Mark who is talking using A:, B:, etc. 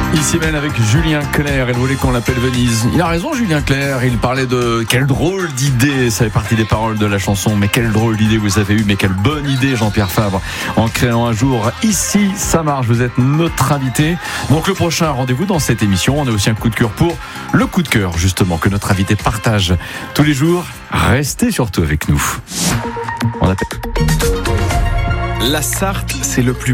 A: Ici même avec Julien Clerc, elle voulait qu'on l'appelle Venise. Il a raison Julien Clerc, il parlait de quelle drôle d'idée, ça fait partie des paroles de la chanson, mais quelle drôle d'idée vous avez eu, mais quelle bonne idée Jean-Pierre Fabre, en créant un jour Ici ça marche, vous êtes notre invité. Donc le prochain rendez-vous dans cette émission, on a aussi un coup de cœur pour le coup de cœur justement que notre invité partage tous les jours. Restez surtout avec nous.
B: La Sarthe, c'est le plus